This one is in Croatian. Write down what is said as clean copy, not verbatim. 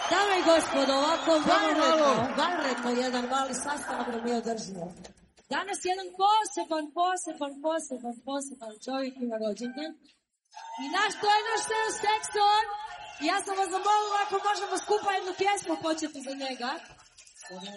Dame i gospodo, ovako vanredno jedan mali sastanak da mi održimo. Danas jedan poseban čovjek ima rođendan. I to je naš Theo Sexton. I ja sam vas zamolila ako možemo skupa jednu pjesmu početi za njega.